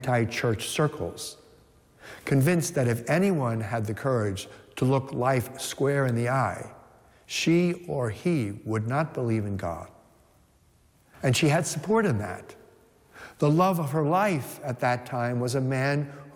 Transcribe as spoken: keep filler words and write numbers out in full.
anti-church circles, convinced that if anyone had the courage to look life square in the eye, she or he would not believe in God. And she had support in that. The love of her life at that time was a man